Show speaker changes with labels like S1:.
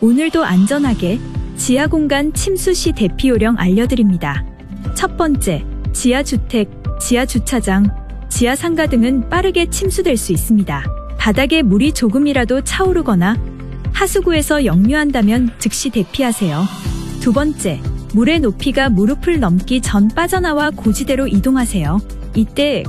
S1: 오늘도 안전하게 지하 공간 침수 시 대피 요령 알려드립니다. 첫 번째, 지하주택, 지하주차장, 지하상가 등은 빠르게 침수될 수 있습니다. 바닥에 물이 조금이라도 차오르거나 하수구에서 역류한다면 즉시 대피하세요. 두 번째, 물의 높이가 무릎을 넘기 전 빠져나와 고지대로 이동하세요. 이때